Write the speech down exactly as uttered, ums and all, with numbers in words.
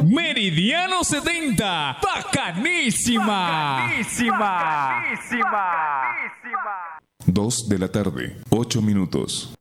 Meridiano setenta. Bacanísima. Bacanísima. Bacanísima. Dos de la tarde, ocho minutos.